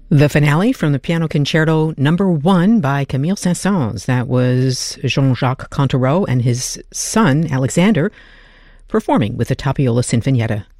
The finale from the Piano Concerto No. 1 by Camille Saint-Saëns. That was Jean-Jacques Cantereau and his son, Alexander, performing with the Tapiola Sinfonietta.